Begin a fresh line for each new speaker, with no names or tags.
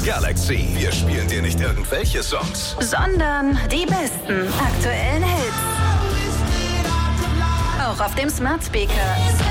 Galaxy. Wir spielen dir nicht irgendwelche Songs,
sondern die besten aktuellen Hits. Auch auf dem Smart Speaker.